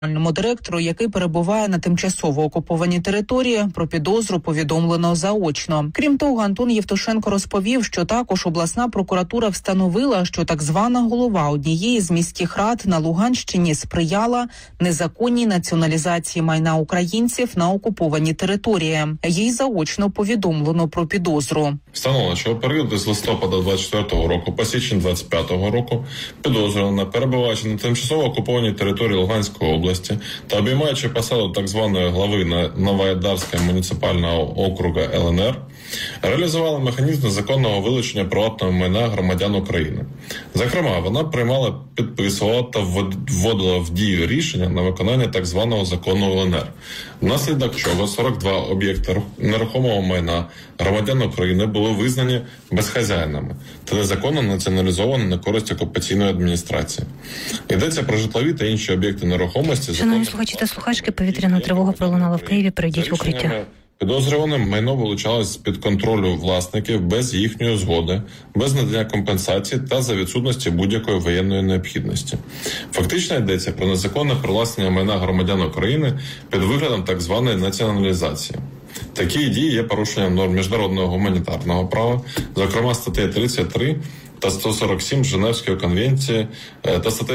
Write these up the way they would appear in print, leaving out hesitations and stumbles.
Директору, який перебуває на тимчасово окупованій території, про підозру повідомлено заочно. Крім того, Антон Євтушенко розповів, що також обласна прокуратура встановила, що так звана голова однієї з міських рад на Луганщині сприяла незаконній націоналізації майна українців на окупованій території. Їй заочно повідомлено про підозру. Встановлено, що у період з листопада 24-го року по січень 25-го року підозрювана, перебуваючи на тимчасово окупованій території Луганської області та обіймаючи посаду так званої глави Новоайдарського муніципального округу ЛНР, реалізувала механізм незаконного вилучення приватного майна громадян України. Зокрема, вона приймала, підписувала та вводила в дію рішення на виконання так званого закону ЛНР, внаслідок чого 42 об'єкти нерухомого майна громадян України були визнані безхазяйними та незаконно націоналізовані на користь окупаційної адміністрації. Йдеться про житлові та інші об'єкти нерухомості. Шановні слухачі та слухачки, повітряна тривога пролунала в Києві, перейдіть в укриття. Підозрюваним майно вилучалось з-під контролю власників без їхньої згоди, без надання компенсації та за відсутності будь-якої воєнної необхідності. Фактично йдеться про незаконне привласнення майна громадян України під виглядом так званої націоналізації. Такі дії є порушенням норм міжнародного гуманітарного права, зокрема статей 33 та 147 Женевської конвенції та статей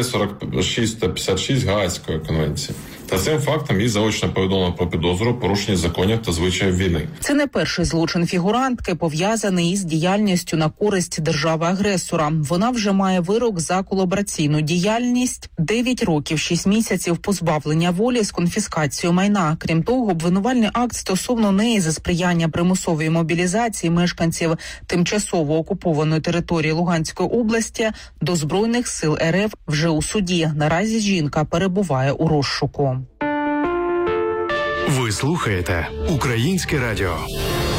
46 та 56 Гаазької конвенції. Та цим фактом їй заочно повідомлено про підозру порушення законів та звичаїв війни. Це не перший злочин фігурантки, пов'язаний із діяльністю на користь держави-агресора. Вона вже має вирок за колабораційну діяльність, 9 років, 6 місяців позбавлення волі з конфіскацією майна. Крім того, обвинувальний акт стосовно неї за сприяння примусової мобілізації мешканців тимчасово окупованої території Луганської області до Збройних сил РФ вже у суді. Наразі жінка перебуває у розшуку. Ви слухаєте Українське радіо.